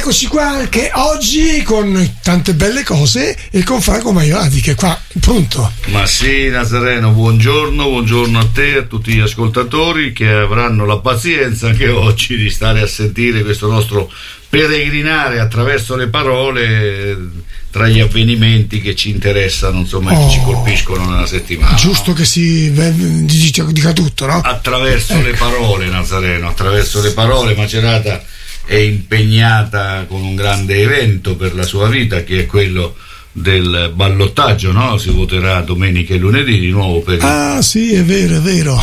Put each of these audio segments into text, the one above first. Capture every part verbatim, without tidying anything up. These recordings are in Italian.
eccoci qua che oggi con tante belle cose e con Franco Maiorati che è qua pronto. Ma sì, Nazareno, buongiorno, buongiorno a te e a tutti gli ascoltatori che avranno la pazienza anche oggi di stare a sentire questo nostro peregrinare attraverso le parole tra gli avvenimenti che ci interessano, insomma, oh, che ci colpiscono nella settimana. Giusto, no? Che si dica tutto, no? Attraverso ecco. le parole, Nazareno, attraverso le parole. Macerata è impegnata con un grande evento per la sua vita, che è quello del ballottaggio, no? Si voterà domenica e lunedì di nuovo per... Ah sì, è vero, è vero.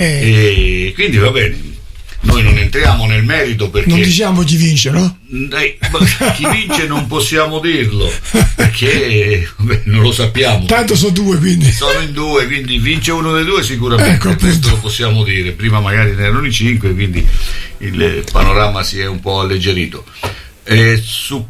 E quindi va bene, noi non entriamo nel merito perché non diciamo chi vince, no? Eh, chi vince non possiamo dirlo perché beh, non lo sappiamo, tanto sono due, quindi sono in due, quindi vince uno dei due sicuramente, ecco, questo lo possiamo dire. Prima magari ne erano in cinque, quindi il panorama si è un po' alleggerito. E su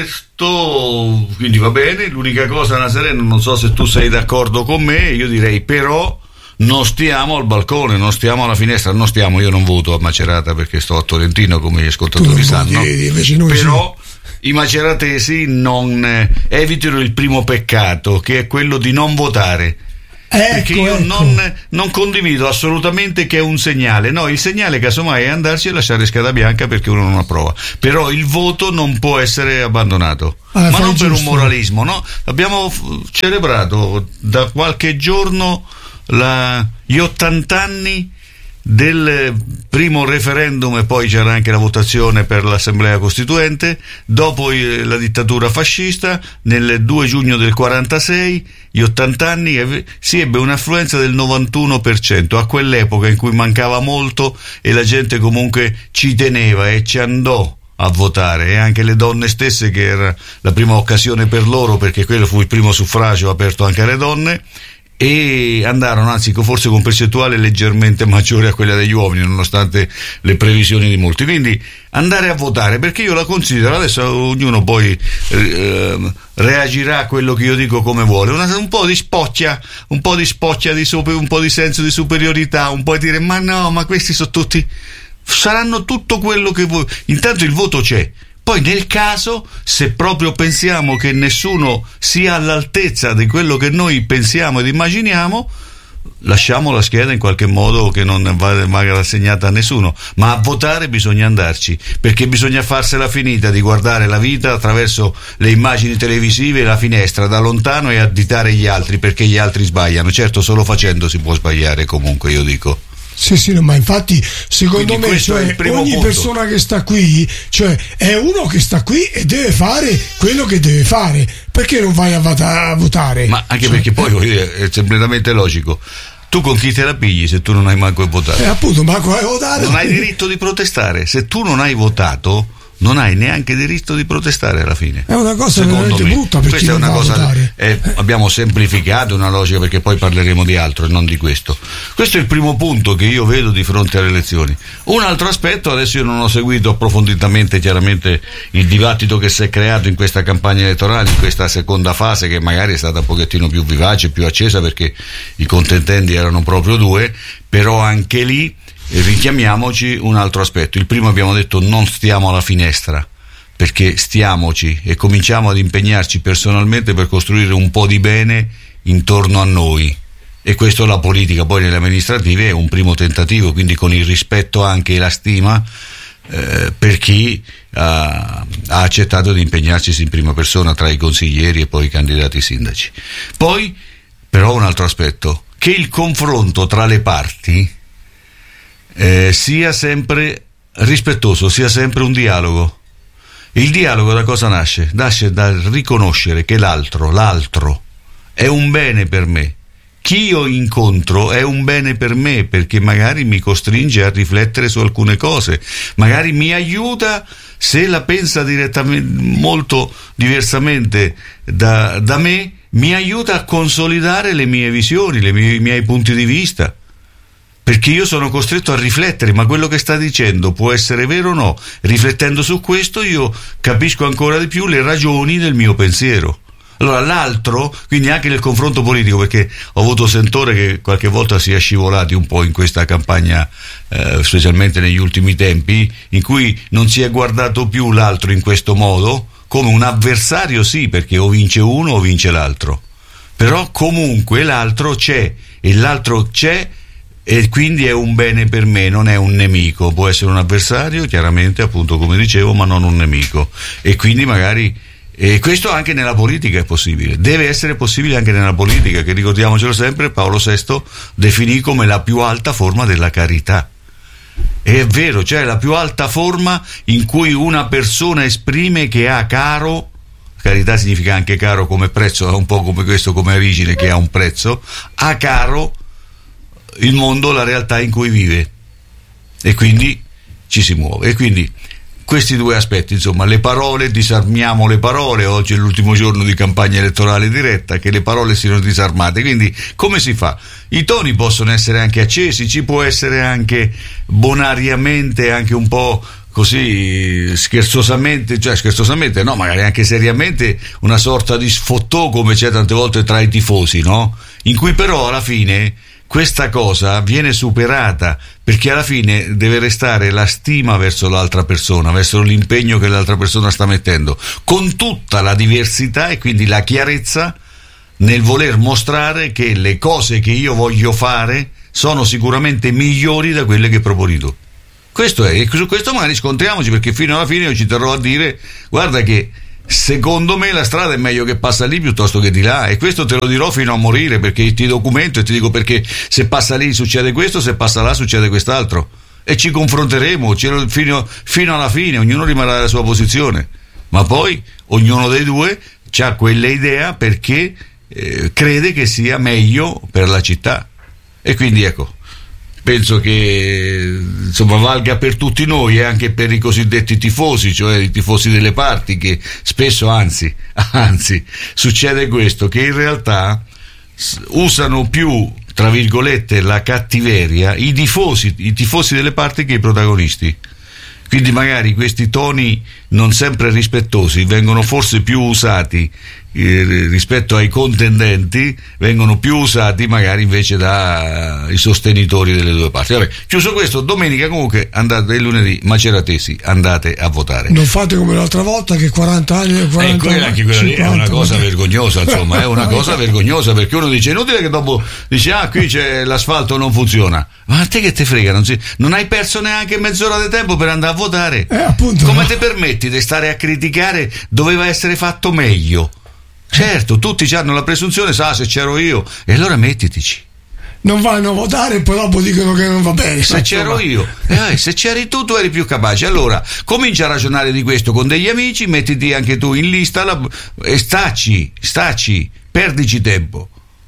questo quindi va bene. L'unica cosa, Nazareno, non so se tu sei d'accordo con me, io direi però non stiamo al balcone, non stiamo alla finestra, non stiamo, io non voto a Macerata perché sto a Tolentino, come gli ascoltatori sanno, però sì, i maceratesi non eh, evitino il primo peccato, che è quello di non votare. Ecco, perché io ecco. non, non condivido assolutamente che è un segnale, no, il segnale casomai è andarci e lasciare scheda bianca perché uno non approva, però il voto non può essere abbandonato, ah, ma non giusto. Per un moralismo, no? Abbiamo f- celebrato da qualche giorno la, gli ottant'anni del primo referendum e poi c'era anche la votazione per l'Assemblea Costituente, dopo la dittatura fascista nel due giugno del quarantasei, gli ottant'anni, e si ebbe un'affluenza del novantuno per cento a quell'epoca in cui mancava molto e la gente comunque ci teneva e ci andò a votare, e anche le donne stesse, che era la prima occasione per loro perché quello fu il primo suffragio aperto anche alle donne, e andarono, anzi forse con percentuale leggermente maggiore a quella degli uomini nonostante le previsioni di molti. Quindi andare a votare, perché io la considero, adesso ognuno poi eh, reagirà a quello che io dico come vuole, una, un po' di spocchia un po' di spocchia di super, un po' di senso di superiorità, un po' di dire ma no, ma questi sono tutti, saranno tutto quello che vuoi. Intanto il voto c'è. Poi nel caso, se proprio pensiamo che nessuno sia all'altezza di quello che noi pensiamo ed immaginiamo, lasciamo la scheda in qualche modo che non vada assegnata a nessuno, ma a votare bisogna andarci, perché bisogna farsela finita di guardare la vita attraverso le immagini televisive e la finestra da lontano e additare gli altri perché gli altri sbagliano. Certo, solo facendo si può sbagliare comunque, io dico. Sì, sì, no, ma infatti secondo Quindi me cioè, ogni punto. persona che sta qui, cioè è uno che sta qui e deve fare quello che deve fare, perché non vai a, vota- a votare? Ma anche cioè, perché poi eh. è completamente logico. Tu con chi te la pigli se tu non hai manco votato? Eh, appunto, manco hai votato. Non hai diritto di protestare. Se tu non hai votato, non hai neanche diritto di protestare alla fine. È una cosa Secondo veramente me. brutta per Questa chi è non una va cosa, a votare. Eh, abbiamo semplificato una logica perché poi parleremo di altro e non di questo. Questo è il primo punto che io vedo di fronte alle elezioni. Un altro aspetto, adesso io non ho seguito approfonditamente chiaramente il dibattito che si è creato in questa campagna elettorale, in questa seconda fase che magari è stata un pochettino più vivace, più accesa perché i contentendi erano proprio due, però anche lì richiamiamoci un altro aspetto. Il primo, abbiamo detto, non stiamo alla finestra, perché stiamoci e cominciamo ad impegnarci personalmente per costruire un po' di bene intorno a noi, e questo la politica poi nelle amministrative è un primo tentativo, quindi con il rispetto anche e la stima eh, per chi ha, ha accettato di impegnarci in prima persona tra i consiglieri e poi i candidati sindaci. Poi però un altro aspetto, che il confronto tra le parti eh, sia sempre rispettoso, sia sempre un dialogo. Il dialogo da cosa nasce? Nasce dal riconoscere che l'altro, l'altro è un bene per me. Chi io incontro è un bene per me, perché magari mi costringe a riflettere su alcune cose, magari mi aiuta, se la pensa direttamente molto diversamente da, da me, mi aiuta a consolidare le mie visioni, le mie, i miei punti di vista. Perché io sono costretto a riflettere, ma quello che sta dicendo può essere vero o no? Riflettendo su questo io capisco ancora di più le ragioni del mio pensiero. Allora l'altro, quindi anche nel confronto politico, perché ho avuto sentore che qualche volta si è scivolati un po' in questa campagna, eh, specialmente negli ultimi tempi, in cui non si è guardato più l'altro in questo modo, come un avversario, sì, perché o vince uno o vince l'altro, però comunque l'altro c'è, e l'altro c'è, e quindi è un bene per me, non è un nemico. Può essere un avversario, chiaramente, appunto, come dicevo, ma non un nemico. E quindi magari, e questo anche nella politica è possibile, deve essere possibile anche nella politica, che ricordiamocelo sempre, Paolo sesto definì come la più alta forma della carità. E è vero, cioè la più alta forma in cui una persona esprime che ha caro, carità significa anche caro come prezzo, è un po' come questo, come origine, che ha un prezzo, ha caro il mondo, la realtà in cui vive, e quindi ci si muove. E quindi questi due aspetti, insomma, le parole, disarmiamo le parole. Oggi è l'ultimo giorno di campagna elettorale diretta, che le parole siano disarmate. Quindi come si fa? I toni possono essere anche accesi, ci può essere anche bonariamente, anche un po' così scherzosamente, cioè scherzosamente no, magari anche seriamente, una sorta di sfottò, come c'è tante volte tra i tifosi, no? In cui però alla fine questa cosa viene superata, perché alla fine deve restare la stima verso l'altra persona, verso l'impegno che l'altra persona sta mettendo, con tutta la diversità e quindi la chiarezza nel voler mostrare che le cose che io voglio fare sono sicuramente migliori da quelle che proponi tu. Questo è, e su questo magari scontriamoci, perché fino alla fine io ci terrò a dire: guarda che secondo me la strada è meglio che passa lì piuttosto che di là, e questo te lo dirò fino a morire, perché ti documento e ti dico perché se passa lì succede questo, se passa là succede quest'altro, e ci confronteremo fino, fino alla fine, ognuno rimarrà nella sua posizione, ma poi ognuno dei due ha quella idea perché eh, crede che sia meglio per la città. E quindi ecco, penso che insomma valga per tutti noi e anche per i cosiddetti tifosi, cioè i tifosi delle parti, che spesso anzi anzi succede questo, che in realtà usano più, tra virgolette, la cattiveria i tifosi, i tifosi delle parti che i protagonisti. Quindi magari questi toni non sempre rispettosi vengono forse più usati eh, rispetto ai contendenti, vengono più usati magari invece dai sostenitori delle due parti. Vabbè, chiuso questo, domenica comunque andate, il lunedì Maceratesi, andate a votare. Non fate come l'altra volta che quaranta anni, quaranta eh, anche quella lì è una cosa vergognosa, insomma, è una cosa vergognosa, perché uno dice: inutile che dopo dice ah qui c'è l'asfalto, non funziona. Ma a te che te frega, non, si, non hai perso neanche mezz'ora di tempo per andare a votare. Eh, appunto, come no. Ti permetti di stare a criticare? Doveva essere fatto meglio. Certo, tutti hanno la presunzione, sa, se c'ero io, e allora mettitici. Non vanno a votare e poi dopo dicono che non va bene. Se c'ero io, eh, se c'eri tu, tu eri più capace. Allora comincia a ragionare di questo con degli amici, mettiti anche tu in lista la, e staci, staci, perdici tempo.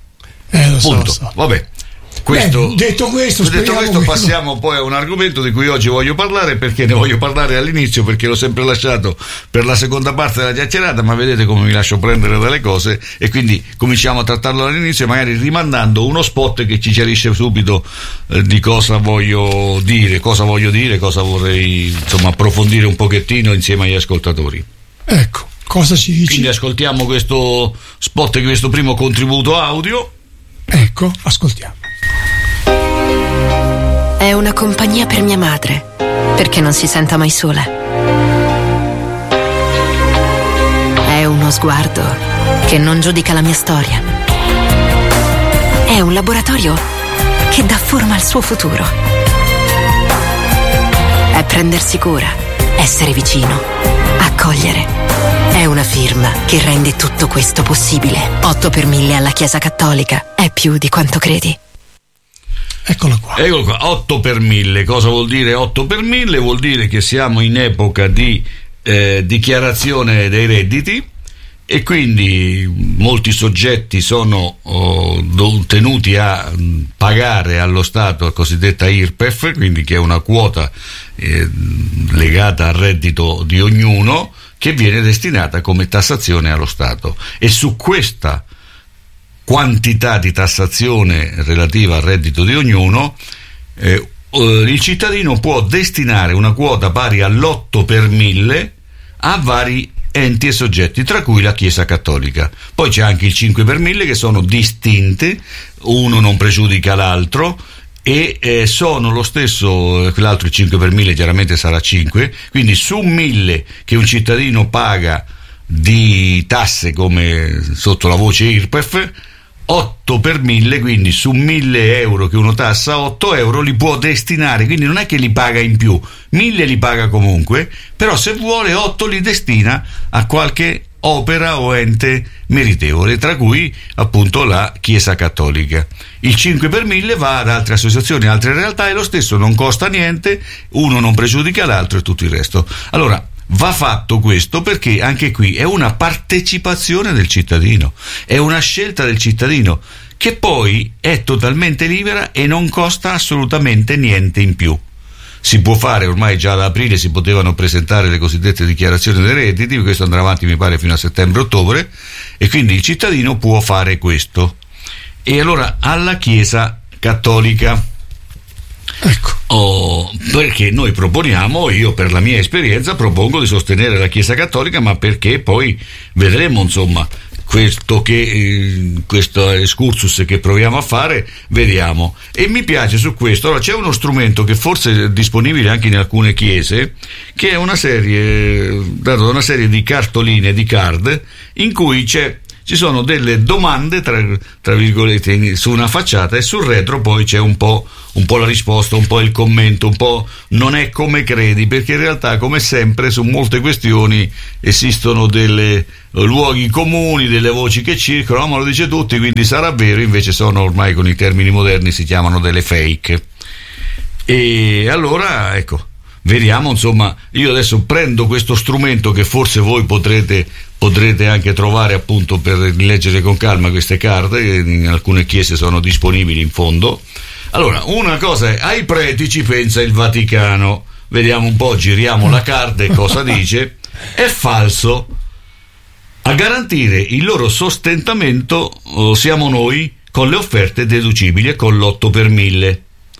Eh, lo so, punto. Lo so. Vabbè. Questo, Beh, detto questo, detto questo che passiamo no. poi a un argomento di cui oggi voglio parlare, perché ne voglio parlare all'inizio, perché l'ho sempre lasciato per la seconda parte della chiacchierata, ma vedete come mi lascio prendere dalle cose, e quindi cominciamo a trattarlo all'inizio, magari rimandando uno spot che ci chiarisce subito eh, di cosa voglio dire, cosa voglio dire, cosa vorrei insomma approfondire un pochettino insieme agli ascoltatori. Ecco, cosa ci dici? Quindi ascoltiamo questo spot, questo primo contributo audio. Ecco, ascoltiamo. È una compagnia per mia madre, perché non si senta mai sola. È uno sguardo che non giudica la mia storia. È un laboratorio che dà forma al suo futuro. È prendersi cura, essere vicino, accogliere. È una firma che rende tutto questo possibile. otto per mille alla Chiesa Cattolica è più di quanto credi. Eccolo qua. Eccolo qua, otto per mille. Cosa vuol dire otto per mille? Vuol dire che siamo in epoca di eh, dichiarazione dei redditi, e quindi molti soggetti sono oh, tenuti a pagare allo Stato la cosiddetta I R P E F, quindi che è una quota eh, legata al reddito di ognuno, che viene destinata come tassazione allo Stato. E su questa quantità di tassazione relativa al reddito di ognuno eh, il cittadino può destinare una quota pari all'otto per mille a vari enti e soggetti, tra cui la Chiesa Cattolica. Poi c'è anche il cinque per mille, che sono distinte, uno non pregiudica l'altro, e eh, sono lo stesso, l'altro il cinque per mille chiaramente sarà cinque, quindi su mille che un cittadino paga di tasse come sotto la voce I R P E F, otto per mille, quindi su mille euro che uno tassa, otto euro li può destinare, quindi non è che li paga in più, mille li paga comunque, però se vuole otto li destina a qualche opera o ente meritevole, tra cui appunto la Chiesa Cattolica. Il cinque per mille va ad altre associazioni, altre realtà, e lo stesso non costa niente, uno non pregiudica l'altro e tutto il resto. Allora, va fatto questo perché anche qui è una partecipazione del cittadino, è una scelta del cittadino che poi è totalmente libera e non costa assolutamente niente in più. Si può fare, ormai già da aprile si potevano presentare le cosiddette dichiarazioni dei redditi, questo andrà avanti mi pare fino a settembre-ottobre, e quindi il cittadino può fare questo. E allora alla Chiesa Cattolica, ecco, oh, perché noi proponiamo, io per la mia esperienza propongo di sostenere la Chiesa Cattolica, ma perché poi vedremo insomma questo che eh, questo excursus che proviamo a fare, vediamo. E mi piace su questo. Allora, c'è uno strumento che forse è disponibile anche in alcune chiese, che è una serie dato da una serie di cartoline, di card, in cui c'è ci sono delle domande tra, tra virgolette su una facciata, e sul retro poi c'è un po', un po' la risposta, un po' il commento, un po' non è come credi, perché in realtà, come sempre, su molte questioni esistono delle luoghi comuni, delle voci che circolano, ma lo dice tutti, quindi sarà vero, invece sono ormai con i termini moderni si chiamano delle fake. E allora ecco, vediamo insomma, io adesso prendo questo strumento che forse voi potrete potrete anche trovare appunto per leggere con calma queste carte, che in alcune chiese sono disponibili in fondo. Allora, una cosa è, ai preti ci pensa il Vaticano, vediamo un po', giriamo la carta e cosa dice. È falso. A garantire il loro sostentamento oh, siamo noi, con le offerte deducibili e con l'otto per mille.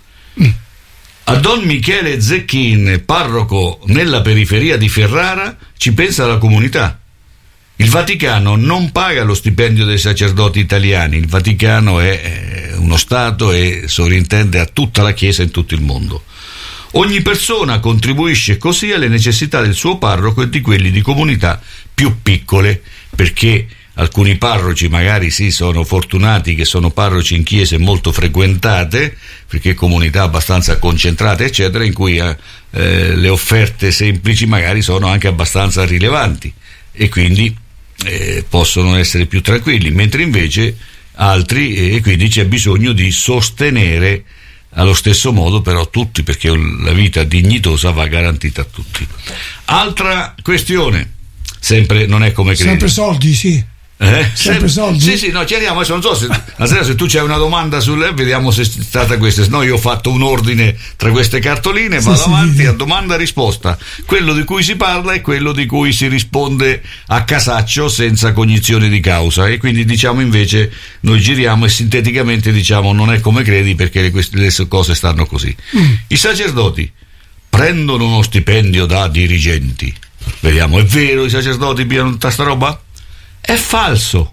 A Don Michele Zecchin, parroco nella periferia di Ferrara, ci pensa la comunità. Il Vaticano non paga lo stipendio dei sacerdoti italiani, il Vaticano è uno Stato e sovrintende a tutta la Chiesa in tutto il mondo. Ogni persona contribuisce così alle necessità del suo parroco e di quelli di comunità più piccole, perché alcuni parroci magari sì sono fortunati che sono parroci in chiese molto frequentate, perché comunità abbastanza concentrate eccetera, in cui eh, le offerte semplici magari sono anche abbastanza rilevanti e quindi eh, possono essere più tranquilli, mentre invece altri, e eh, quindi c'è bisogno di sostenere allo stesso modo però tutti, perché la vita dignitosa va garantita a tutti. Altra questione, sempre non è come credi. Sempre soldi, sì. Eh? Sempre soldi? Sì, sì, no, chiariamo, adesso non so se, Andrea, se tu c'hai una domanda sul, vediamo se è stata questa, se no io ho fatto un ordine tra queste cartoline, vado sì, avanti sì. A domanda risposta, quello di cui si parla è quello di cui si risponde a casaccio senza cognizione di causa, e quindi diciamo invece noi giriamo e sinteticamente diciamo non è come credi, perché le, queste, le cose stanno così. mm. I sacerdoti prendono uno stipendio da dirigenti, vediamo, è vero i sacerdoti pigliano tutta sta roba? È falso.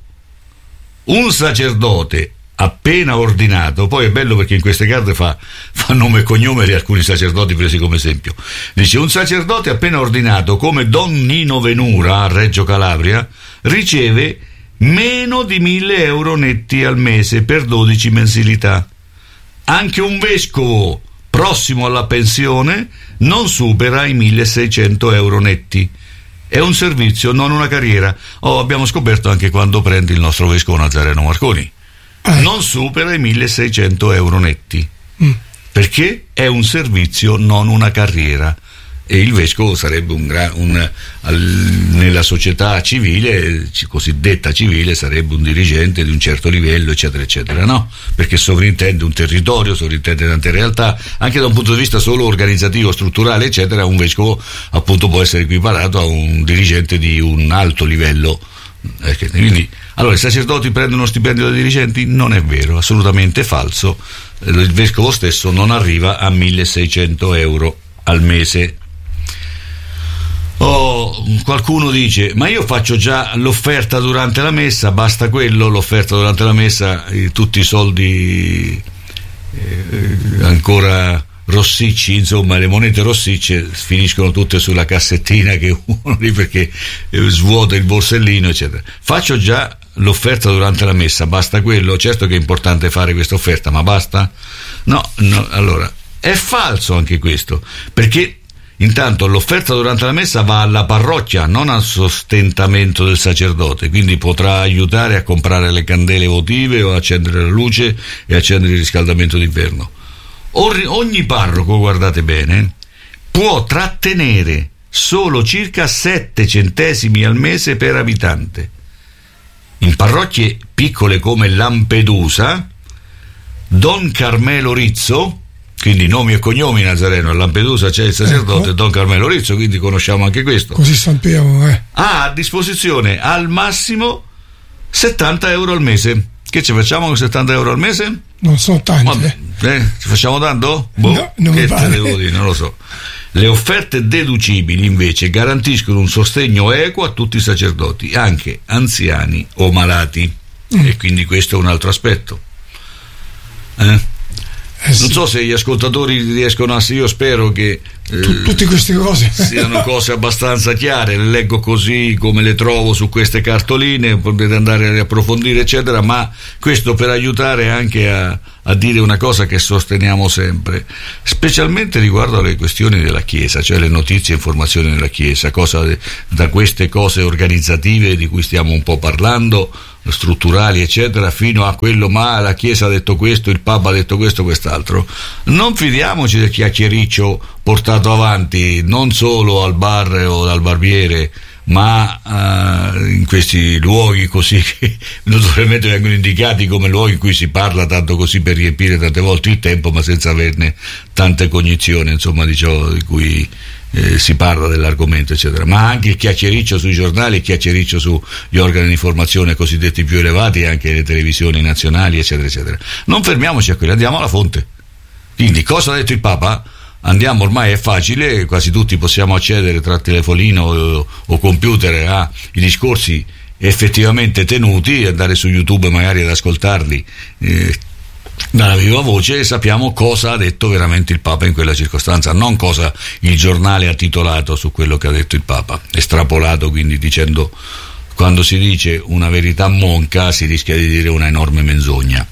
Un sacerdote appena ordinato, poi è bello perché in queste carte fa, fa nome e cognome di alcuni sacerdoti presi come esempio, dice un sacerdote appena ordinato come Don Nino Venura a Reggio Calabria riceve meno di mille euro netti al mese per dodici mensilità. Anche un vescovo prossimo alla pensione non supera i milleseicento euro netti. È un servizio, non una carriera. Oh, abbiamo scoperto anche quando prende il nostro vescovo Nazareno Marconi. Eh. Non supera i milleseicento euro netti. Mm. Perché è un servizio, non una carriera. E il vescovo sarebbe un, gra- un al, nella società civile, cosiddetta civile, sarebbe un dirigente di un certo livello, eccetera, eccetera, no? Perché sovrintende un territorio, sovrintende tante realtà, anche da un punto di vista solo organizzativo, strutturale, eccetera. Un vescovo appunto può essere equiparato a un dirigente di un alto livello. Quindi, allora, i sacerdoti prendono stipendio da dirigenti? Non è vero, assolutamente falso. Il vescovo stesso non arriva a milleseicento euro al mese. Oh, Però qualcuno dice: ma io faccio già l'offerta durante la messa, basta quello, l'offerta durante la messa, eh, tutti i soldi eh, ancora rossicci, insomma le monete rossicce finiscono tutte sulla cassettina che uno lì perché eh, svuota il borsellino eccetera. Faccio già l'offerta durante la messa, basta quello? Certo che è importante fare questa offerta, ma basta? No, no, allora è falso anche questo, perché intanto l'offerta durante la messa va alla parrocchia, non al sostentamento del sacerdote, quindi potrà aiutare a comprare le candele votive o accendere la luce e accendere il riscaldamento d'inverno. Ogni parroco, guardate bene, può trattenere solo circa sette centesimi al mese per abitante. In parrocchie piccole come Lampedusa, Don Carmelo Rizzo, quindi nomi e cognomi Nazareno, a Lampedusa c'è il sacerdote, ecco. Don Carmelo Rizzo, quindi conosciamo anche questo. Così sappiamo, eh. Ha a disposizione al massimo settanta euro al mese. Che ci facciamo con settanta euro al mese? Non so tanti. Vabbè, eh, ci facciamo tanto? Boh, no, non che mi pare. te devo dire, non lo so. Le offerte deducibili invece garantiscono un sostegno equo a tutti i sacerdoti, anche anziani o malati, mm. e quindi questo è un altro aspetto. Eh? Eh sì. Non so se gli ascoltatori riescono a, io spero che eh, T- tutte queste cose siano cose abbastanza chiare, le leggo così come le trovo su queste cartoline, potete andare a approfondire eccetera, ma questo per aiutare anche a, a dire una cosa che sosteniamo sempre, specialmente riguardo alle questioni della Chiesa, cioè le notizie e informazioni della Chiesa, cosa de, da queste cose organizzative di cui stiamo un po' parlando, strutturali eccetera, fino a quello ma la Chiesa ha detto questo, il Papa ha detto questo, quest'altro. Non fidiamoci del chiacchiericcio portato avanti non solo al bar o dal barbiere, ma uh, in questi luoghi così che naturalmente vengono indicati come luoghi in cui si parla tanto così per riempire tante volte il tempo, ma senza averne tante cognizioni, insomma, di ciò di cui Eh, si parla dell'argomento eccetera, ma anche il chiacchiericcio sui giornali, il chiacchiericcio sugli organi di informazione cosiddetti più elevati, anche le televisioni nazionali eccetera eccetera. Non fermiamoci a quelli, andiamo alla fonte. Quindi cosa ha detto il Papa? Andiamo, ormai è facile, quasi tutti possiamo accedere tra telefonino o, o computer ai discorsi effettivamente tenuti, andare su YouTube magari ad ascoltarli eh, dalla viva voce, e sappiamo cosa ha detto veramente il Papa in quella circostanza, non cosa il giornale ha titolato su quello che ha detto il Papa, estrapolato, quindi dicendo, quando si dice una verità monca si rischia di dire una enorme menzogna.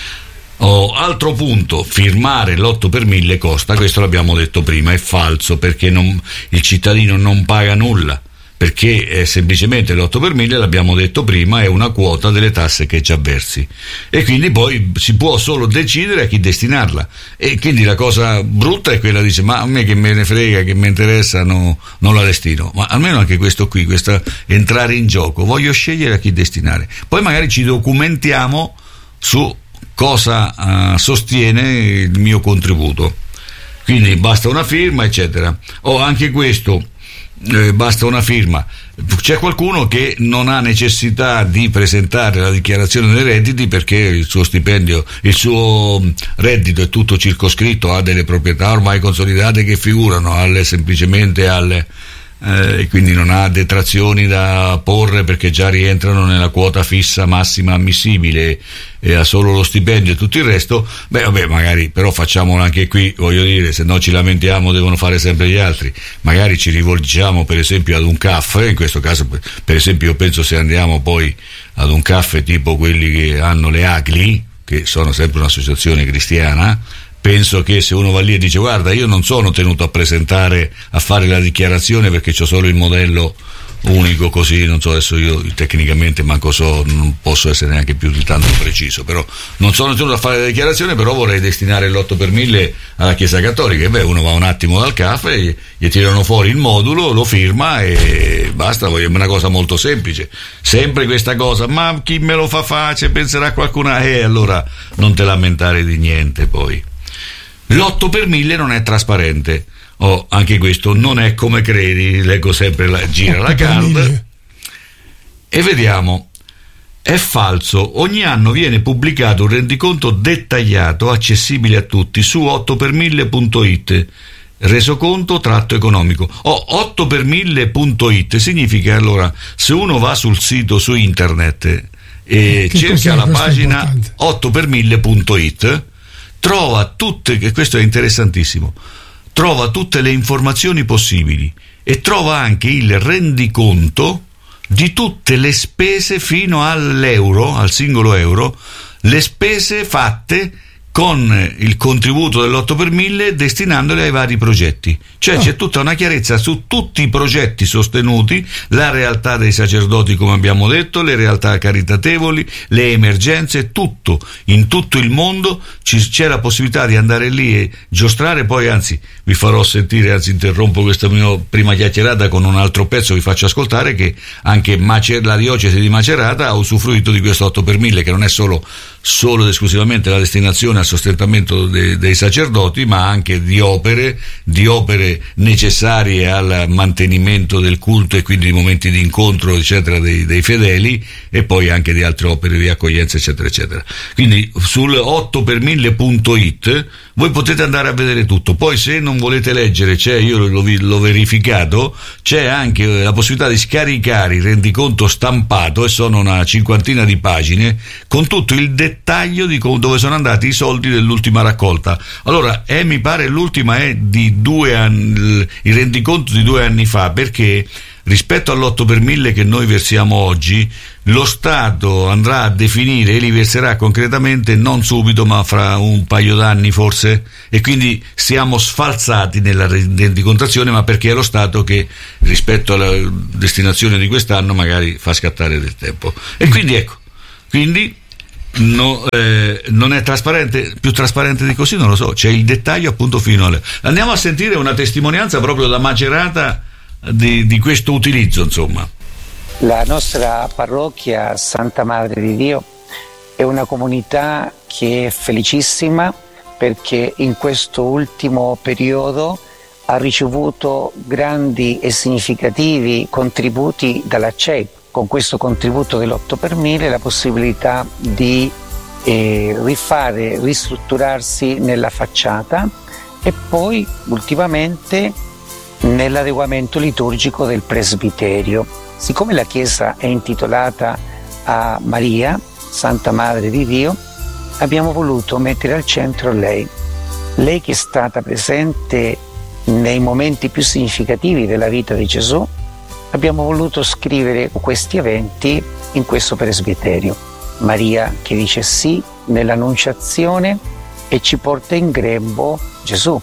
Oh, altro punto, firmare l'otto per mille costa, questo l'abbiamo detto prima, è falso, perché non, il cittadino non paga nulla, perché è semplicemente l'otto per mille, l'abbiamo detto prima, è una quota delle tasse che ci avversi, e quindi poi si può solo decidere a chi destinarla, e quindi la cosa brutta è quella, dice, ma a me che me ne frega, che mi interessa, no, non la destino, ma almeno anche questo qui, questa entrare in gioco, voglio scegliere a chi destinare, poi magari ci documentiamo su cosa uh, sostiene il mio contributo, quindi basta una firma eccetera, o anche questo Eh, basta una firma. C'è qualcuno che non ha necessità di presentare la dichiarazione dei redditi perché il suo stipendio, il suo reddito è tutto circoscritto, ha delle proprietà ormai consolidate che figurano alle, semplicemente alle e eh, quindi non ha detrazioni da porre perché già rientrano nella quota fissa massima ammissibile e ha solo lo stipendio e tutto il resto. Beh vabbè, magari però facciamolo anche qui, voglio dire, se no ci lamentiamo devono fare sempre gli altri, magari ci rivolgiamo per esempio ad un caffè, in questo caso per esempio io penso, se andiamo poi ad un caffè tipo quelli che hanno le A C L I, che sono sempre un'associazione cristiana, penso che se uno va lì e dice guarda io non sono tenuto a presentare, a fare la dichiarazione perché c'ho solo il modello unico così, non so, adesso io tecnicamente manco so, non posso essere neanche più di tanto preciso, però non sono tenuto a fare la dichiarazione, però vorrei destinare l'otto per mille alla Chiesa Cattolica, e beh, uno va un attimo dal caffè, gli, gli tirano fuori il modulo, lo firma e basta. È una cosa molto semplice, sempre questa cosa, ma chi me lo fa facile, penserà qualcuno, e eh, allora non te lamentare di niente. Poi l'otto per mille non è trasparente, oh, anche questo non è come credi, leggo sempre la, gira la card e vediamo, è falso, ogni anno viene pubblicato un rendiconto dettagliato accessibile a tutti su otto per mille punto it, resoconto tratto economico. Oh, otto per mille punto it significa, allora, se uno va sul sito su internet e che cerca la pagina otto per mille punto it, trova tutte, che questo è interessantissimo, trova tutte le informazioni possibili e trova anche il rendiconto di tutte le spese fino all'euro, al singolo euro, le spese fatte con il contributo dell'otto per mille destinandole ai vari progetti. Cioè oh. c'è tutta una chiarezza su tutti i progetti sostenuti, la realtà dei sacerdoti, come abbiamo detto, le realtà caritatevoli, le emergenze, tutto, in tutto il mondo ci, c'è la possibilità di andare lì e giostrare. Poi anzi vi farò sentire, anzi interrompo questa mia prima chiacchierata con un altro pezzo, vi faccio ascoltare che anche Macer- la diocesi di Macerata ha usufruito di questo otto per mille, che non è solo solo ed esclusivamente la destinazione al sostentamento de, dei sacerdoti, ma anche di opere, di opere necessarie al mantenimento del culto e quindi di momenti di incontro eccetera dei, dei fedeli, e poi anche di altre opere di accoglienza eccetera eccetera. Quindi sul otto per mille punto it voi potete andare a vedere tutto. Poi se non volete leggere, c'è, io l'ho, l'ho verificato, c'è anche la possibilità di scaricare il rendiconto stampato, e sono una cinquantina di pagine con tutto il dettaglio di dove sono andati i soldi dell'ultima raccolta. Allora è, mi pare l'ultima è di due anni, il rendiconto di due anni fa, perché rispetto all'otto per mille che noi versiamo oggi, lo Stato andrà a definire e li verserà concretamente non subito ma fra un paio d'anni forse, e quindi siamo sfalsati nella rendicontazione, ma perché è lo Stato che rispetto alla destinazione di quest'anno magari fa scattare del tempo. E quindi ecco, quindi no, eh, non è trasparente, più trasparente di così non lo so, c'è il dettaglio appunto fino alle... Andiamo a sentire una testimonianza proprio da Macerata Di, di questo utilizzo, insomma. La nostra parrocchia Santa Madre di Dio è una comunità che è felicissima perché in questo ultimo periodo ha ricevuto grandi e significativi contributi dalla C E I P. Con questo contributo dell'otto per mille la possibilità di eh, rifare, ristrutturarsi nella facciata e poi ultimamente nell'adeguamento liturgico del presbiterio. Siccome la chiesa è intitolata a Maria, Santa Madre di Dio, abbiamo voluto mettere al centro lei. Lei che è stata presente nei momenti più significativi della vita di Gesù, abbiamo voluto scrivere questi eventi in questo presbiterio. Maria che dice sì nell'annunciazione e ci porta in grembo Gesù.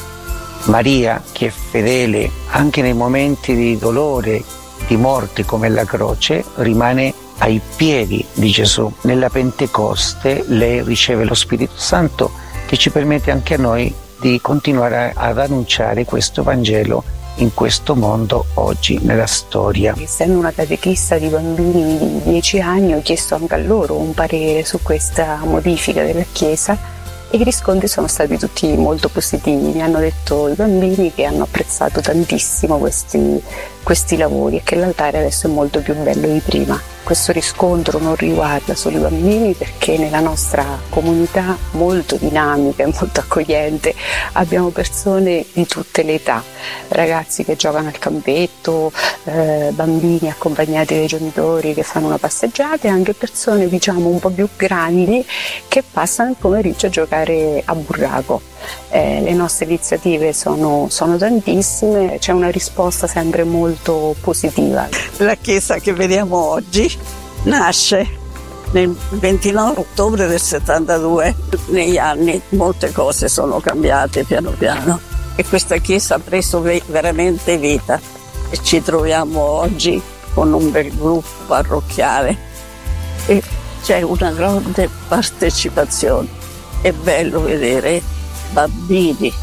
Maria che è fedele anche nei momenti di dolore, di morte come la croce, rimane ai piedi di Gesù. Nella Pentecoste lei riceve lo Spirito Santo che ci permette anche a noi di continuare ad annunciare questo Vangelo in questo mondo oggi, nella storia. Essendo una catechista di bambini di dieci anni ho chiesto anche a loro un parere su questa modifica della Chiesa e i riscontri sono stati tutti molto positivi. Mi hanno detto i bambini che hanno apprezzato tantissimo questi, questi lavori e che l'altare adesso è molto più bello di prima. Questo riscontro non riguarda solo i bambini, perché nella nostra comunità molto dinamica e molto accogliente abbiamo persone di tutte le età, ragazzi che giocano al campetto, eh, bambini accompagnati dai genitori che fanno una passeggiata e anche persone diciamo un po' più grandi che passano il pomeriggio a giocare a burraco. Eh, le nostre iniziative sono, sono tantissime, c'è una risposta sempre molto positiva. La chiesa che vediamo oggi nasce nel ventinove ottobre del settantadue. Negli anni molte cose sono cambiate piano piano e questa chiesa ha preso veramente vita e ci troviamo oggi con un bel gruppo parrocchiale e c'è una grande partecipazione. È bello vedere bambini,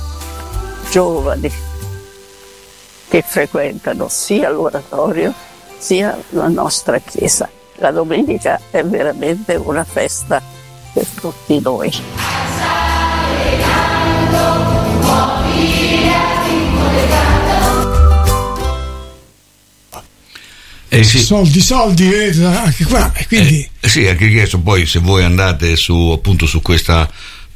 giovani che frequentano sia l'oratorio sia la nostra chiesa. La domenica è veramente una festa per tutti noi. Eh sì. Soldi, soldi, anche qua. E quindi... eh, sì, anche questo. Poi se voi andate su appunto su questa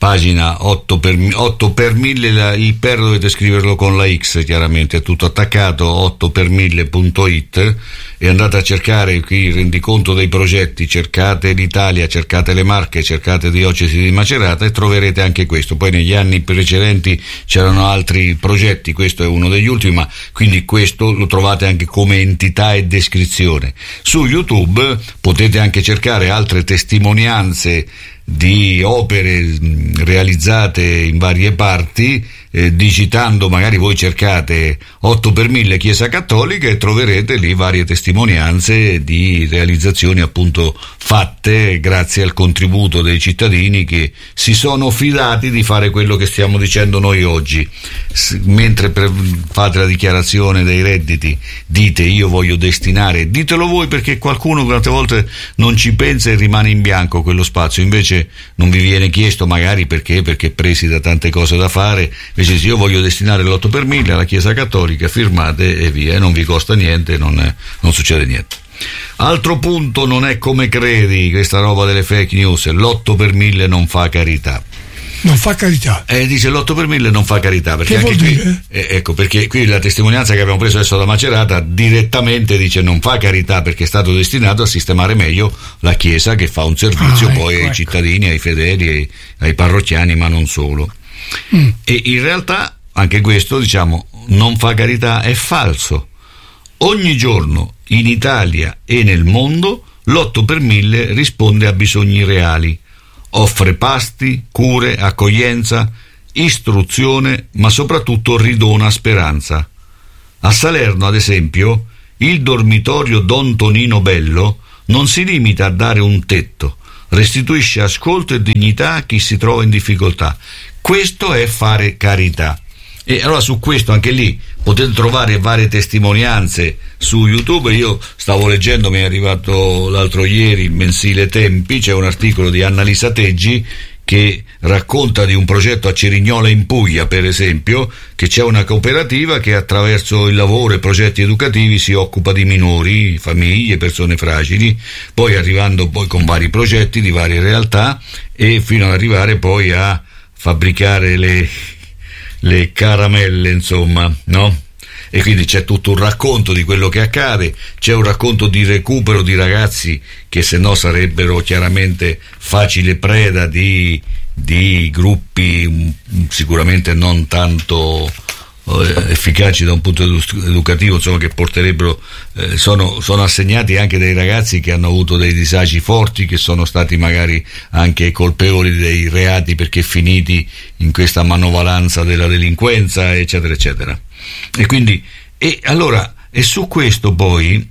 pagina otto per mille, la, il per dovete scriverlo con la X, chiaramente è tutto attaccato, otto per mille punto it, e andate a cercare qui il rendiconto dei progetti, cercate l'Italia, cercate le Marche, cercate Diocesi di Macerata e troverete anche questo. Poi negli anni precedenti c'erano altri progetti, questo è uno degli ultimi, ma quindi questo lo trovate anche come entità e descrizione. Su YouTube potete anche cercare altre testimonianze di opere realizzate in varie parti, eh, digitando, magari voi cercate otto per mille Chiesa Cattolica e troverete lì varie testimonianze di realizzazioni appunto fatte grazie al contributo dei cittadini che si sono fidati di fare quello che stiamo dicendo noi oggi. S- mentre per, fate la dichiarazione dei redditi dite io voglio destinare, ditelo voi, perché qualcuno tante volte non ci pensa e rimane in bianco quello spazio, invece non vi viene chiesto, magari perché perché presi da tante cose da fare. Invece se io voglio destinare l'otto per mille alla Chiesa Cattolica, firmate e via, e non vi costa niente, non, è, non succede niente. Altro punto, non è come credi, questa roba delle fake news, l'otto per mille non fa carità. Non fa carità. Eh, dice l'otto per mille non fa carità, perché che anche vuol qui, dire? Eh, ecco, perché qui la testimonianza che abbiamo preso adesso da Macerata direttamente dice non fa carità perché è stato destinato a sistemare meglio la Chiesa, che fa un servizio ah, poi ecco, ai ecco. cittadini, ai fedeli, ai, ai parrocchiani, ma non solo. Mm. E in realtà anche questo, diciamo, non fa carità, è falso. Ogni giorno in Italia e nel mondo l'otto per mille risponde a bisogni reali. Offre pasti, cure, accoglienza, istruzione, ma soprattutto ridona speranza. A Salerno, ad esempio, il dormitorio Don Tonino Bello non si limita a dare un tetto, restituisce ascolto e dignità a chi si trova in difficoltà. Questo è fare carità. E allora su questo, anche lì, potete trovare varie testimonianze su YouTube. Io stavo leggendo, mi è arrivato l'altro ieri il mensile Tempi, c'è un articolo di Annalisa Teggi che racconta di un progetto a Cerignola in Puglia, per esempio, che c'è una cooperativa che attraverso il lavoro e progetti educativi si occupa di minori, famiglie, persone fragili, poi arrivando poi con vari progetti di varie realtà e fino ad arrivare poi a fabbricare le le caramelle, insomma, no? E quindi c'è tutto un racconto di quello che accade, c'è un racconto di recupero di ragazzi che se no sarebbero chiaramente facile preda di, di gruppi sicuramente non tanto eh, efficaci da un punto educativo, insomma, che porterebbero eh, sono, sono assegnati anche dei ragazzi che hanno avuto dei disagi forti, che sono stati magari anche colpevoli dei reati perché finiti in questa manovalanza della delinquenza, eccetera eccetera. E quindi e allora e su questo poi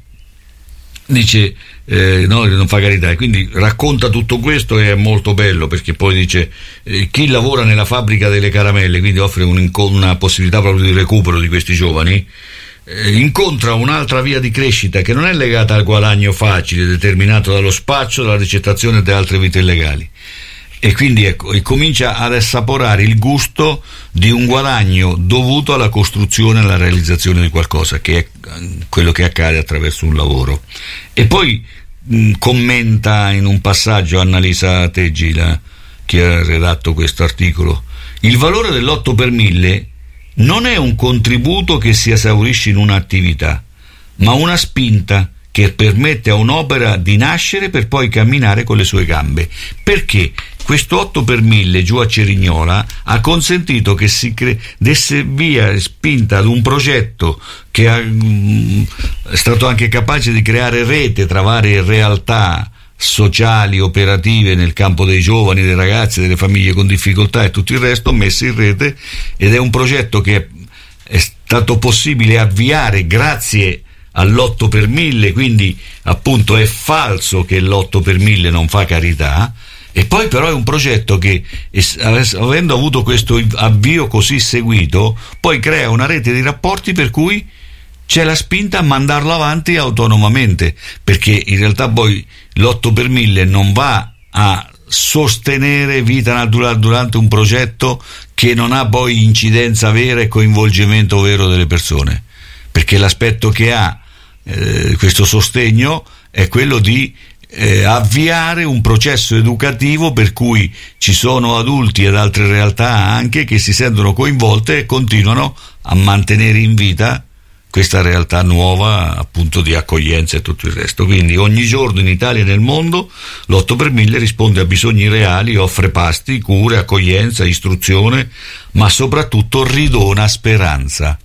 dice eh, no, non fa carità, e quindi racconta tutto questo e è molto bello, perché poi dice eh, chi lavora nella fabbrica delle caramelle, quindi offre un, una possibilità proprio di recupero di questi giovani, eh, incontra un'altra via di crescita che non è legata al guadagno facile determinato dallo spaccio, dalla ricettazione e da altre vite illegali. E quindi ecco, e comincia ad assaporare il gusto di un guadagno dovuto alla costruzione e alla realizzazione di qualcosa, che è quello che accade attraverso un lavoro. E poi mh, commenta in un passaggio Annalisa Teggi, la, che ha redatto questo articolo: il valore dell'otto per mille non è un contributo che si esaurisce in un'attività, ma una spinta che permette a un'opera di nascere per poi camminare con le sue gambe. Perché questo otto per mille giù a Cerignola ha consentito che si cre- desse via spinta ad un progetto che ha, mh, è stato anche capace di creare rete tra varie realtà sociali, operative nel campo dei giovani, dei ragazzi, delle famiglie con difficoltà e tutto il resto messo in rete, ed è un progetto che è stato possibile avviare grazie all'otto per mille, quindi appunto è falso che l'otto per mille non fa carità. E poi però è un progetto che, avendo avuto questo avvio così seguito, poi crea una rete di rapporti per cui c'è la spinta a mandarlo avanti autonomamente, perché in realtà poi l'otto per mille non va a sostenere vita naturale durante un progetto che non ha poi incidenza vera e coinvolgimento vero delle persone, perché l'aspetto che ha eh, questo sostegno è quello di eh, avviare un processo educativo per cui ci sono adulti ed altre realtà anche che si sentono coinvolte e continuano a mantenere in vita questa realtà nuova, appunto, di accoglienza e tutto il resto. Quindi ogni giorno in Italia e nel mondo l'otto per mille risponde a bisogni reali, offre pasti, cure, accoglienza, istruzione, ma soprattutto ridona speranza.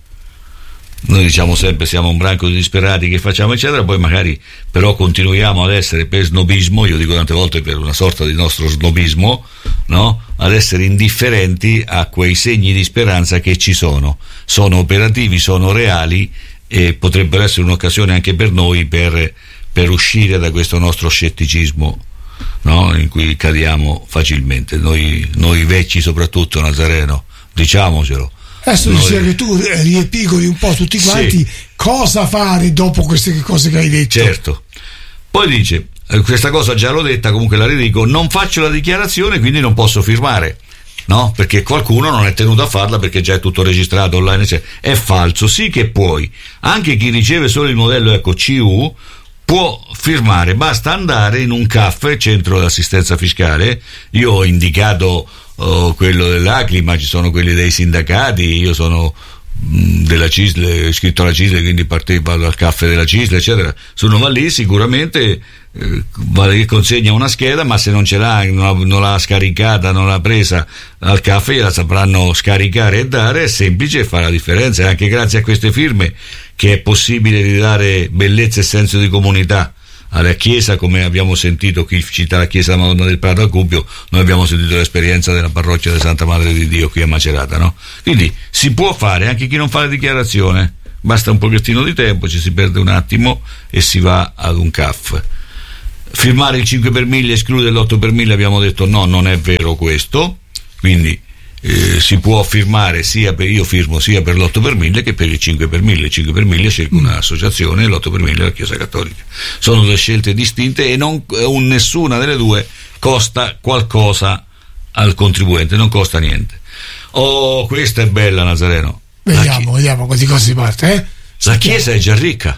Noi diciamo sempre siamo un branco di disperati che facciamo eccetera, poi magari però continuiamo ad essere, per snobismo, io dico tante volte per una sorta di nostro snobismo, no? Ad essere indifferenti a quei segni di speranza che ci sono, sono operativi, sono reali e potrebbero essere un'occasione anche per noi per, per uscire da questo nostro scetticismo, no? In cui cadiamo facilmente, noi, noi vecchi soprattutto, Nazareno, diciamocelo. Adesso Noi... dice che tu riepigoli un po' tutti quanti, sì. Cosa fare dopo queste cose che hai detto? Certo. Poi dice, questa cosa già l'ho detta, comunque la ridico, non faccio la dichiarazione, quindi non posso firmare, no? Perché qualcuno non è tenuto a farla perché già è tutto registrato online, cioè, è falso. Sì che puoi, anche chi riceve solo il modello, ecco, C U, può firmare, basta andare in un C A F, centro d'assistenza fiscale. Io ho indicato oh, quello dell'Acli, ma ci sono quelli dei sindacati, io sono mh, della C I S L, iscritto alla C I S L, quindi partecipo al C A F della C I S L, eccetera. Se uno va lì sicuramente eh, vale che consegna una scheda, ma se non ce l'ha, non l'ha, non l'ha scaricata, non l'ha presa al C A F, la sapranno scaricare e dare, è semplice e fa la differenza. E anche grazie a queste firme che è possibile ridare bellezza e senso di comunità alla Chiesa, come abbiamo sentito qui cita la Chiesa della Madonna del Prato a Gubbio, noi abbiamo sentito l'esperienza della parrocchia della Santa Madre di Dio qui a Macerata, no? Quindi si può fare, anche chi non fa la dichiarazione, basta un pochettino di tempo, ci si perde un attimo e si va ad un C A F. Firmare il cinque per mille esclude l'otto per mille, abbiamo detto no, non è vero questo, quindi Eh, si può firmare sia per, io firmo sia per l'otto per mille che per il cinque per mille. Il cinque per mille cerca un'associazione e l'otto per mille la Chiesa Cattolica. Sono due scelte distinte e non, un, nessuna delle due costa qualcosa al contribuente, non costa niente. Oh, questa è bella, Nazareno. Vediamo, vediamo di cosa si parte, eh? La Chiesa è già ricca.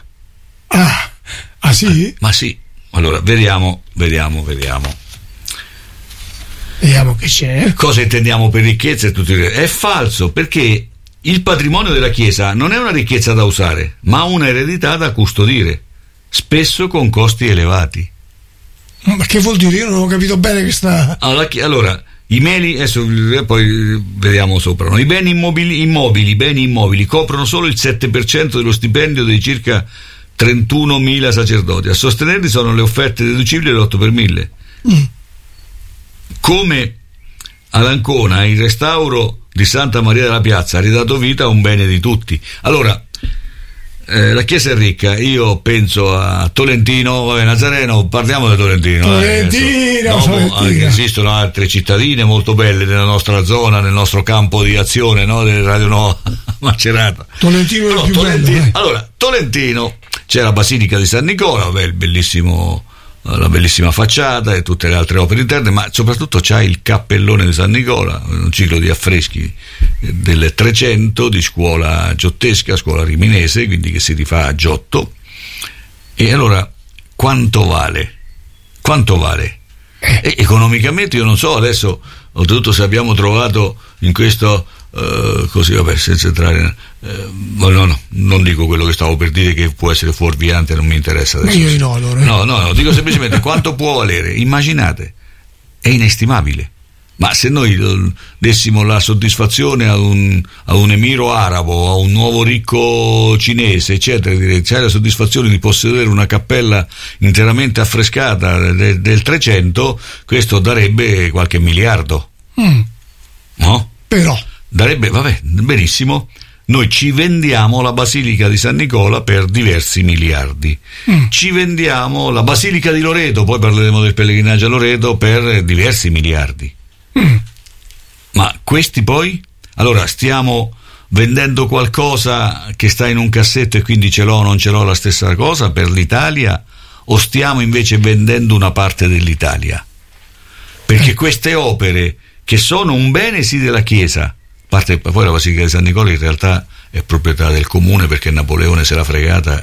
Ah, ah sì? Ah, ma sì. Allora, vediamo, vediamo, vediamo. Vediamo che c'è. Cosa intendiamo per ricchezza e tutto il resto? È falso, perché il patrimonio della Chiesa non è una ricchezza da usare, ma una eredità da custodire, spesso con costi elevati. Ma che vuol dire? Io non ho capito bene questa. Allora, allora i meli, adesso poi vediamo sopra, no? I beni immobili, immobili, beni immobili coprono solo il sette per cento dello stipendio dei circa trentunomila sacerdoti. A sostenerli sono le offerte deducibili dell'otto per mille. Mm. Come ad Ancona il restauro di Santa Maria della Piazza ha ridato vita a un bene di tutti. Allora, eh, la Chiesa è ricca, io penso a Tolentino, vabbè, Nazareno, parliamo di Tolentino. Tolentino, eh, no, Tolentino. Esistono altre cittadine molto belle nella nostra zona, nel nostro campo di azione, no, del Radio Nuova Macerata. Tolentino è no, il più Tolentino, bello, eh. Allora, Tolentino, c'è la Basilica di San Nicola, vabbè, il bellissimo, la bellissima facciata e tutte le altre opere interne, ma soprattutto c'è il cappellone di San Nicola, un ciclo di affreschi del trecento di scuola giottesca, scuola riminese, quindi che si rifà a Giotto. E allora quanto vale? Quanto vale? E economicamente io non so, adesso oltretutto se abbiamo trovato in questo Uh, così vabbè, senza entrare uh, no, no, non dico quello che stavo per dire che può essere fuorviante, non mi interessa adesso. Ma io no, allora. no, no, no, dico semplicemente quanto può valere, immaginate, è inestimabile. Ma se noi dessimo la soddisfazione a un, a un emiro arabo, a un nuovo ricco cinese, eccetera, direi, c'è la soddisfazione di possedere una cappella interamente affrescata de, del trecento, questo darebbe qualche miliardo. Mm. No? Però darebbe, vabbè, benissimo, noi ci vendiamo la Basilica di San Nicola per diversi miliardi, mm. ci vendiamo la Basilica di Loreto, poi parleremo del pellegrinaggio a Loreto, per diversi miliardi. Mm. Ma questi poi? Allora stiamo vendendo qualcosa che sta in un cassetto e quindi ce l'ho o non ce l'ho la stessa cosa per l'Italia, o stiamo invece vendendo una parte dell'Italia? Perché queste opere, che sono un bene sì della Chiesa, parte, poi la Basilica di San Nicola in realtà è proprietà del comune perché Napoleone se l'ha fregata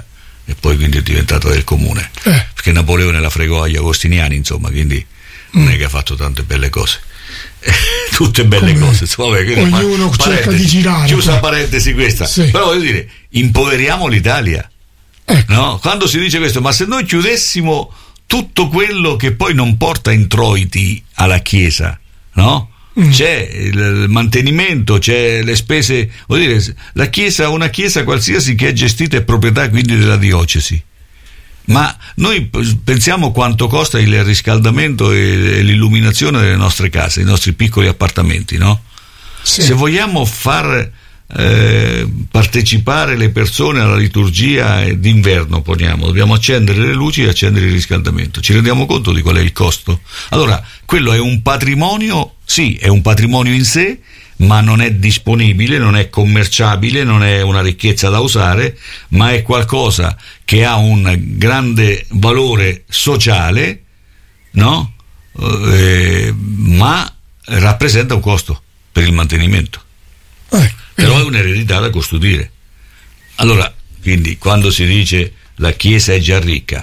e poi quindi è diventata del comune, eh. perché Napoleone la fregò agli agostiniani, insomma, quindi mm. non è che ha fatto tante belle cose. Tutte belle Come cose, vabbè, ognuno cerca di girare, chiusa la parentesi questa, sì. Però voglio dire, impoveriamo l'Italia, ecco. No? Quando si dice questo, ma se noi chiudessimo tutto quello che poi non porta introiti alla Chiesa, no? Mm. C'è il mantenimento, c'è le spese, voglio dire, la Chiesa, una Chiesa qualsiasi che è gestita è proprietà quindi della diocesi. Ma noi pensiamo quanto costa il riscaldamento e l'illuminazione delle nostre case, i nostri piccoli appartamenti, no? Sì. Se vogliamo far eh, partecipare le persone alla liturgia d'inverno, poniamo, dobbiamo accendere le luci e accendere il riscaldamento. Ci rendiamo conto di qual è il costo? Allora, quello è un patrimonio, sì, è un patrimonio in sé, ma non è disponibile, non è commerciabile, non è una ricchezza da usare, ma è qualcosa che ha un grande valore sociale, no? Eh, ma rappresenta un costo per il mantenimento. Eh, Però è un'eredità da custodire. Allora, quindi, quando si dice la Chiesa è già ricca,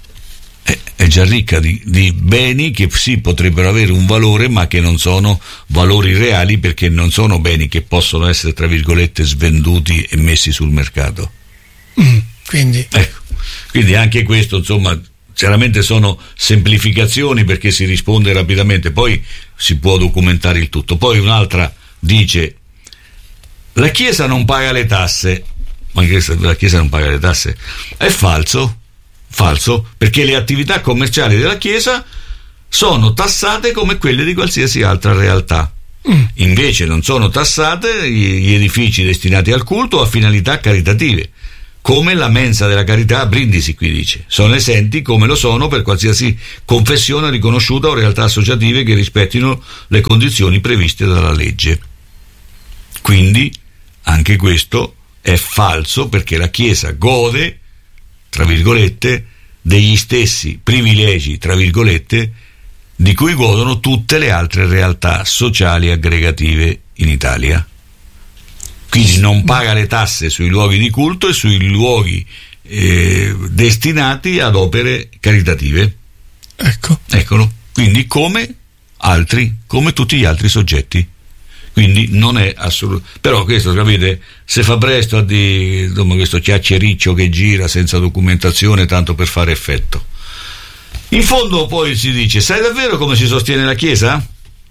è già ricca di, di beni che sì potrebbero avere un valore, ma che non sono valori reali, perché non sono beni che possono essere, tra virgolette, svenduti e messi sul mercato. Mm, quindi. Ecco, quindi anche questo, insomma, chiaramente sono semplificazioni perché si risponde rapidamente, poi si può documentare il tutto. Poi un'altra dice: la Chiesa non paga le tasse. Ma la Chiesa non paga le tasse? È falso. Falso, perché le attività commerciali della Chiesa sono tassate come quelle di qualsiasi altra realtà. Mm. Invece non sono tassate gli edifici destinati al culto o a finalità caritative, come la mensa della carità a Brindisi, qui dice. Sono esenti come lo sono per qualsiasi confessione riconosciuta o realtà associative che rispettino le condizioni previste dalla legge. Quindi anche questo è falso, perché la Chiesa gode, tra virgolette, degli stessi privilegi, tra virgolette, di cui godono tutte le altre realtà sociali aggregative in Italia. Quindi non paga le tasse sui luoghi di culto e sui luoghi eh, destinati ad opere caritative. Ecco. Eccolo. Quindi come altri, come tutti gli altri soggetti. Quindi non è assolutamente. Però questo, capite, se fa presto a di insomma, questo chiacchiericcio che gira senza documentazione tanto per fare effetto. In fondo poi si dice: sai davvero come si sostiene la Chiesa?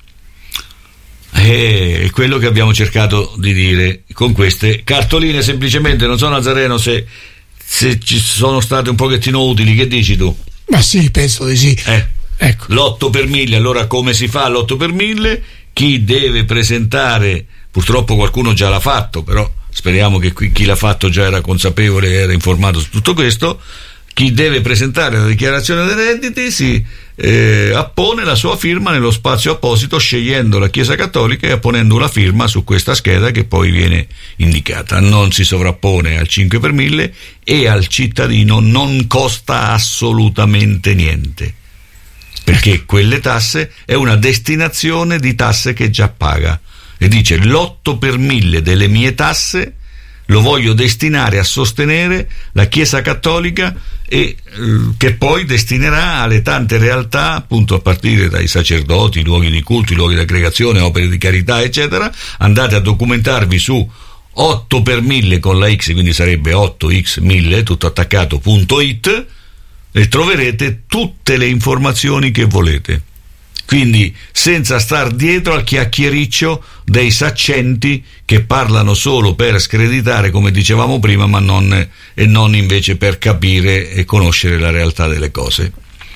È quello che abbiamo cercato di dire con queste cartoline. Semplicemente non so, Nazareno, se, se ci sono state un pochettino utili. Che dici tu? Ma sì, penso di sì. Eh, ecco. L'otto per mille, allora come si fa l'otto per mille? Chi deve presentare, purtroppo qualcuno già l'ha fatto, però speriamo che qui chi l'ha fatto già era consapevole, era informato su tutto questo. Chi deve presentare la dichiarazione dei redditi si eh, appone la sua firma nello spazio apposito, scegliendo la Chiesa Cattolica e apponendo una firma su questa scheda che poi viene indicata. Non si sovrappone al cinque per mille e al cittadino non costa assolutamente niente, perché quelle tasse è una destinazione di tasse che già paga, e dice: l'otto per mille delle mie tasse lo voglio destinare a sostenere la Chiesa Cattolica, e eh, che poi destinerà alle tante realtà, appunto, a partire dai sacerdoti, luoghi di culto, luoghi di aggregazione, opere di carità, eccetera. Andate a documentarvi su otto per mille con la X, quindi sarebbe otto x mille tutto attaccato punto it, e troverete tutte le informazioni che volete. Quindi senza star dietro al chiacchiericcio dei saccenti che parlano solo per screditare, come dicevamo prima, ma non, e non invece per capire e conoscere la realtà delle cose.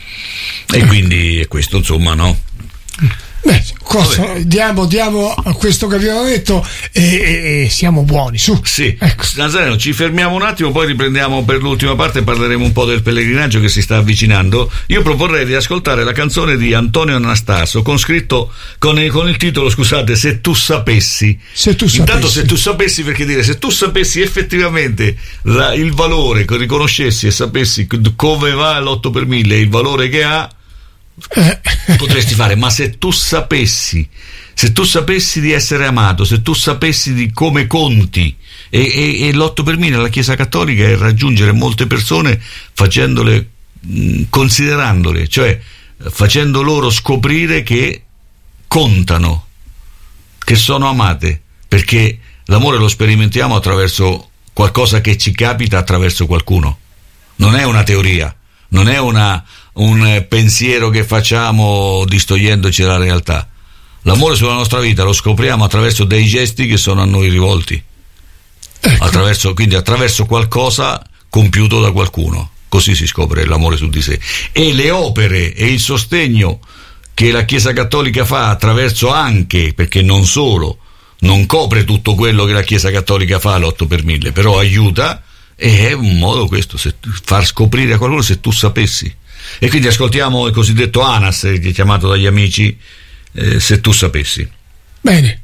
E quindi è questo, insomma, no? Beh, cosa, diamo, diamo a questo che abbiamo detto e, e, e siamo buoni, su. Sì, ecco. Nazareno, ci fermiamo un attimo, poi riprendiamo per l'ultima parte e parleremo un po' del pellegrinaggio che si sta avvicinando. Io proporrei di ascoltare la canzone di Antonio Anastaso con scritto con, con il titolo, scusate, Se tu sapessi. Se tu sapessi. Intanto se tu sapessi, perché dire se tu sapessi effettivamente la, il valore, che riconoscessi e sapessi come va l'otto per mille e il valore che ha, Eh. potresti fare. Ma se tu sapessi, se tu sapessi di essere amato, se tu sapessi di come conti e, e, e l'otto per mille alla Chiesa Cattolica è raggiungere molte persone facendole, mh, considerandole, cioè facendo loro scoprire che contano, che sono amate, perché l'amore lo sperimentiamo attraverso qualcosa che ci capita attraverso qualcuno, non è una teoria, non è una, un pensiero che facciamo distogliendoci dalla realtà. L'amore sulla nostra vita lo scopriamo attraverso dei gesti che sono a noi rivolti, ecco. attraverso, quindi attraverso qualcosa compiuto da qualcuno, così si scopre l'amore su di sé. E le opere e il sostegno che la Chiesa Cattolica fa attraverso anche, perché non solo, non copre tutto quello che la Chiesa Cattolica fa l'otto per mille, però aiuta, e è un modo questo, se, far scoprire a qualcuno se tu sapessi. E quindi ascoltiamo il cosiddetto ANAS, che è chiamato dagli amici, eh, se tu sapessi. Bene,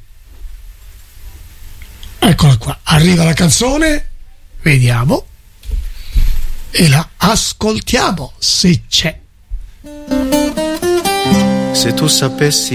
eccola qua, arriva la canzone, vediamo e la ascoltiamo se c'è. Se tu sapessi